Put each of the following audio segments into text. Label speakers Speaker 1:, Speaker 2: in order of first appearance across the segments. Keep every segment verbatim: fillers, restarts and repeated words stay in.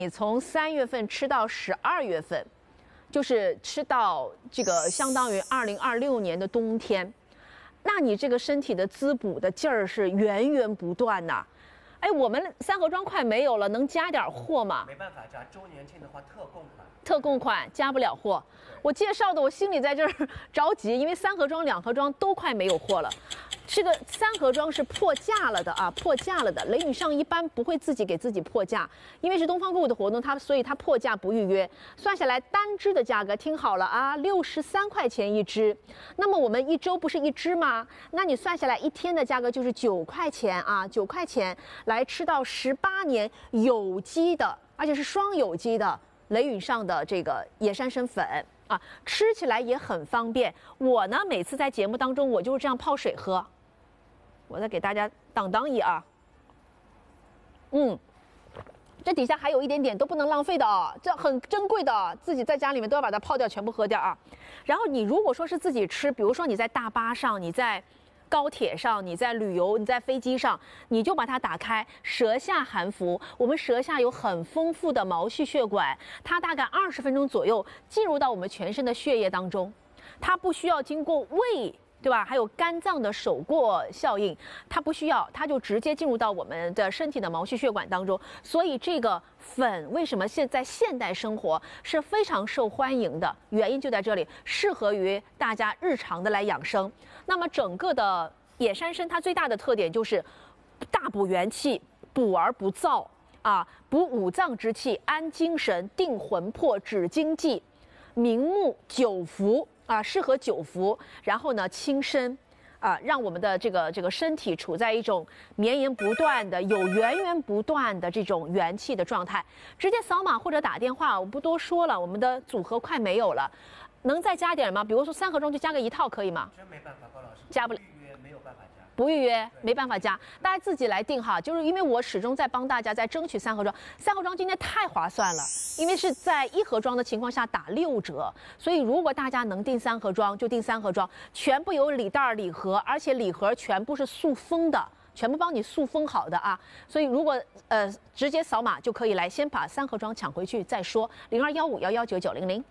Speaker 1: 你从三月份吃到十二月份，就是吃到这个相当于二零二六年的冬天，那你这个身体的滋补的劲儿是源源不断呐。哎，我们三盒装快没有了，能加点货吗？
Speaker 2: 没办法加，周年庆的话特供款。
Speaker 1: 特供款加不了货，我介绍的我心里在这儿着急，因为三盒装、两盒装都快没有货了。这个三盒装是破价了的啊，破价了的。雷女上一般不会自己给自己破价，因为是东方购物的活动，它所以它破价不预约。算下来单支的价格，听好了啊，六十三块钱一支。那么我们一周不是一支吗？那你算下来一天的价格就是九块钱啊，九块钱来吃到十八年有机的，而且是双有机的雷允上的这个野山参粉。啊，吃起来也很方便。我呢，每次在节目当中，我就是这样泡水喝。我再给大家当当一啊，嗯，这底下还有一点点都不能浪费的啊，这很珍贵的，自己在家里面都要把它泡掉，全部喝掉啊。然后你如果说是自己吃，比如说你在大巴上，你在高铁上，你在旅游，你在飞机上，你就把它打开，舌下含服。我们舌下有很丰富的毛细血管，它大概二十分钟左右进入到我们全身的血液当中，它不需要经过胃，对吧？还有肝脏的手过效应，它不需要，它就直接进入到我们的身体的毛细血管当中。所以这个粉为什么现在现代生活是非常受欢迎的？原因就在这里，适合于大家日常的来养生。那么整个的野山参，它最大的特点就是大补元气，补而不燥啊，补五脏之气，安精神，定魂魄，止经济，明目久服。啊，适合久服，然后呢轻身，啊，让我们的这个这个身体处在一种绵延不断的、有源源不断的这种元气的状态。直接扫码或者打电话，我不多说了，我们的组合快没有了，能再加点吗？比如说三盒装就加个一套可以吗？
Speaker 2: 真没办法，高老师，
Speaker 1: 加不了，
Speaker 2: 预约没有办法加。
Speaker 1: 不预约没办法加，大家自己来定哈。就是因为我始终在帮大家在争取三盒装，三盒装今天太划算了，因为是在一盒装的情况下打六折，所以如果大家能订三盒装就订三盒装，全部有礼袋礼盒，而且礼盒全部是塑封的，全部帮你塑封好的啊。所以如果呃直接扫码就可以来，先把三盒装抢回去再说。零二幺五幺幺九九零零。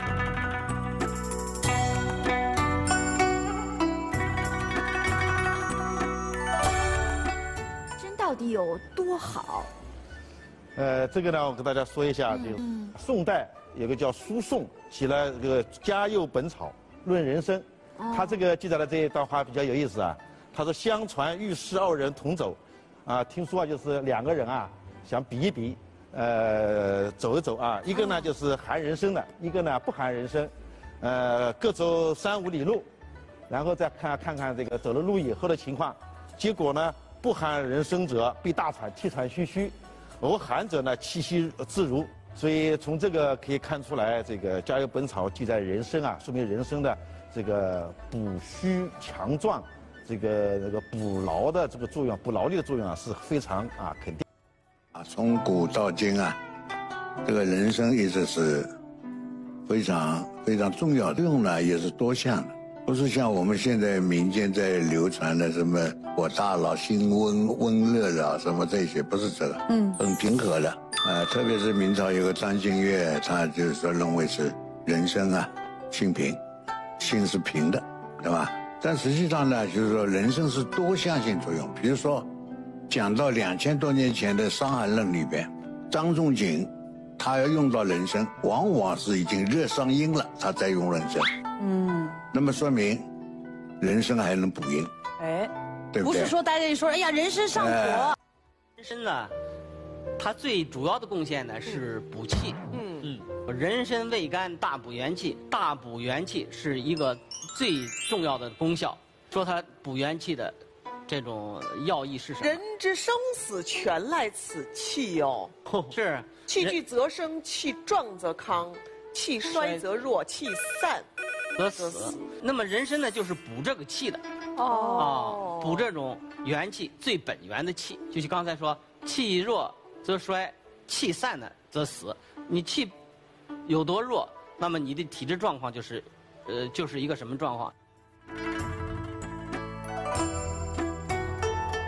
Speaker 3: 到底有多好？
Speaker 4: 呃，这个呢，我跟大家说一下，就宋代有个叫苏颂写了这个《嘉佑本草论人参》，他这个记载的这一段话比较有意思啊。他说：“相传御师二人同走，啊，听说啊就是两个人啊想比一比，呃，走一走啊，一个呢就是含人参的，一个呢不含人参，呃，各走三五里路，然后再看看看这个走了路以后的情况，结果呢。”不含人参者必大喘，气喘吁吁；而含者呢，气息自如。所以从这个可以看出来，这个《嘉佑本草》记载人参啊，说明人参的这个补虚强壮、这个那个补劳的这个作用、补劳力的作用啊，是非常啊肯定。
Speaker 5: 啊，从古到今啊，这个人参一直是非常非常重要的，用呢也是多项的。不是像我们现在民间在流传的什么我大脑心温温热的什么这些，不是这个，嗯，很平和的，呃，特别是明朝有个张敬岳，他就是说认为是人参啊，性平，性是平的，对吧？但实际上呢，就是说人参是多项性作用，比如说讲到两千多年前的《伤寒论》里边，张仲景他要用到人参，往往是已经热伤阴了，他再用人参。嗯，那么说明人参还能补阴，
Speaker 3: 哎，
Speaker 5: 对不对？
Speaker 3: 不是说大家一说，哎呀，人参上火。
Speaker 6: 人参呢，它最主要的贡献呢是补气。嗯嗯，人参味甘，大补元气，大补元气是一个最重要的功效。说它补元气的这种要义是什么？
Speaker 7: 人之生死全赖此气哟、
Speaker 6: 哦。是。
Speaker 7: 气聚则生，气壮则康，气衰则弱，气散
Speaker 6: 则死。那么人参呢，就是补这个气的。
Speaker 7: 哦。
Speaker 6: 啊，补这种元气最本源的气，就像刚才说，气弱则衰，气散呢则死。你气有多弱，那么你的体质状况就是，呃，就是一个什么状况？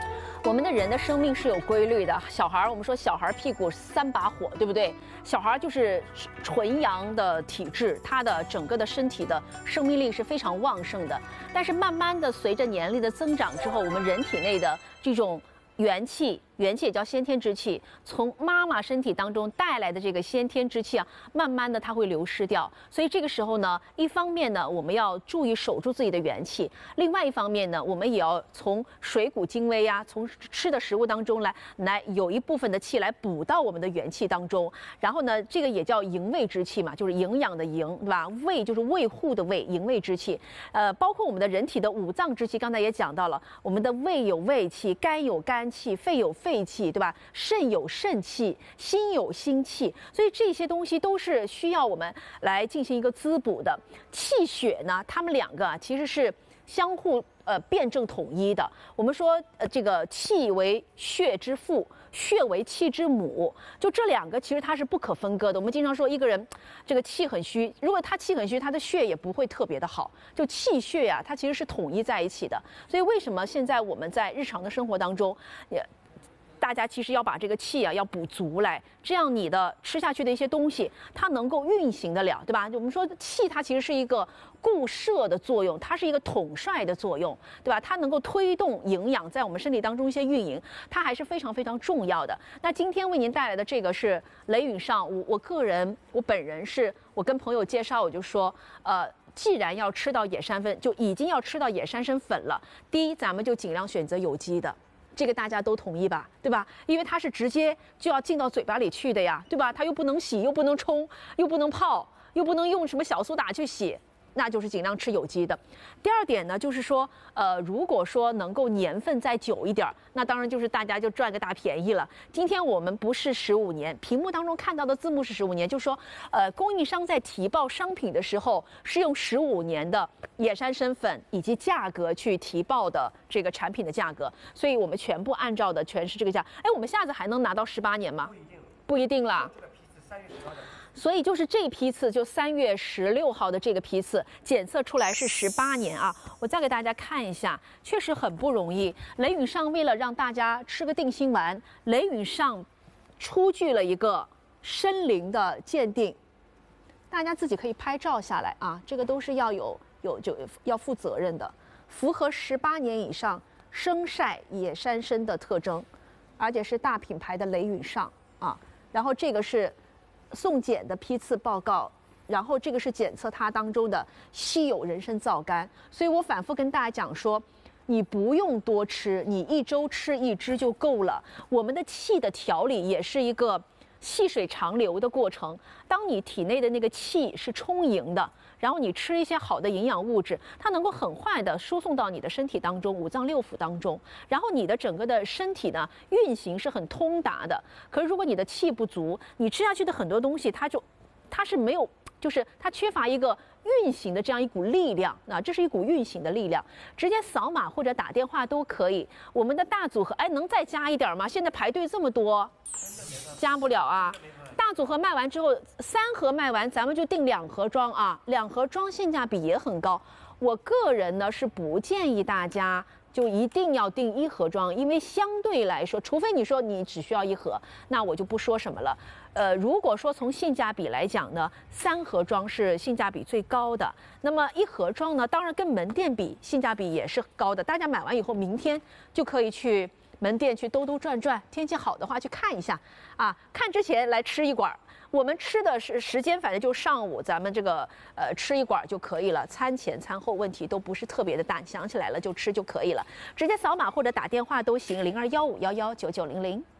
Speaker 1: 我们的人的生命是有规律的。小孩儿，我们说小孩儿屁股三把火，对不对？小孩儿就是纯阳的体质，他的整个的身体的生命力是非常旺盛的。但是慢慢的随着年龄的增长之后，我们人体内的这种元气，元气也叫先天之气，从妈妈身体当中带来的这个先天之气啊，慢慢的它会流失掉。所以这个时候呢，一方面呢，我们要注意守住自己的元气；另外一方面呢，我们也要从水谷精微啊，从吃的食物当中来来有一部分的气来补到我们的元气当中。然后呢，这个也叫营卫之气嘛，就是营养的营，对吧？卫就是卫护的卫，营卫之气。呃，包括我们的人体的五脏之气，刚才也讲到了，我们的胃有胃气，肝有肝气，肺有肺气，对吧？肾有肾气，心有心气，所以这些东西都是需要我们来进行一个滋补的。气血呢，它们两个啊其实是相互呃辩证统一的。我们说呃这个气为血之父，血为气之母，就这两个其实它是不可分割的。我们经常说一个人这个气很虚，如果他气很虚，他的血也不会特别的好。就气血呀、啊，它其实是统一在一起的。所以为什么现在我们在日常的生活当中也。大家其实要把这个气啊要补足来，这样你的吃下去的一些东西，它能够运行得了，对吧？我们说气它其实是一个固摄的作用，它是一个统帅的作用，对吧？它能够推动营养在我们身体当中一些运营，它还是非常非常重要的。那今天为您带来的这个是雷允上，我我个人我本人是我跟朋友介绍，我就说呃。既然要吃到野山粉，就已经要吃到野山参粉了。第一，咱们就尽量选择有机的。这个大家都同意吧，对吧？因为它是直接就要进到嘴巴里去的呀，对吧？它又不能洗，又不能冲，又不能泡，又不能用什么小苏打去洗，那就是尽量吃有机的。第二点呢，就是说，呃，如果说能够年份再久一点，那当然就是大家就赚个大便宜了。今天我们不是十五年，屏幕当中看到的字幕是十五年，就是说，呃，供应商在提报商品的时候是用十五年的野山参粉以及价格去提报的这个产品的价格，所以我们全部按照的全是这个价。哎，我们下次还能拿到十八年吗？
Speaker 2: 不一定，
Speaker 1: 不一定啦。
Speaker 2: 这个批次三月十号的。
Speaker 1: 所以就是这批次，就三月十六号的这个批次检测出来是十八年啊！我再给大家看一下，确实很不容易。雷允上为了让大家吃个定心丸，雷允上出具了一个参灵的鉴定，大家自己可以拍照下来啊，这个都是要有有就要负责任的，符合十八年以上生晒野山参的特征，而且是大品牌的雷允上啊。然后这个是送检的批次报告，然后这个是检测它当中的稀有人参皂苷，所以我反复跟大家讲说，你不用多吃，你一周吃一支就够了。我们的气的调理也是一个细水长流的过程，当你体内的那个气是充盈的，然后你吃一些好的营养物质，它能够很快的输送到你的身体当中，五脏六腑当中，然后你的整个的身体呢运行是很通达的。可是如果你的气不足，你吃下去的很多东西它就它是没有，就是它缺乏一个运行的这样一股力量啊，这是一股运行的力量，直接扫码或者打电话都可以。我们的大组合，哎，能再加一点吗？现在排队这么多，加不了啊。大组合卖完之后，三盒卖完，咱们就订两盒装啊，两盒装性价比也很高。我个人呢是不建议大家就一定要订一盒装，因为相对来说，除非你说你只需要一盒，那我就不说什么了。呃，如果说从性价比来讲呢，三盒装是性价比最高的。那么一盒装呢，当然跟门店比，性价比也是高的。大家买完以后，明天就可以去门店去兜兜转转，天气好的话去看一下啊。看之前来吃一管，我们吃的是时间，反正就上午咱们这个呃吃一管就可以了，餐前餐后问题都不是特别的大，想起来了就吃就可以了，直接扫码或者打电话都行，零二幺五幺幺九九零零。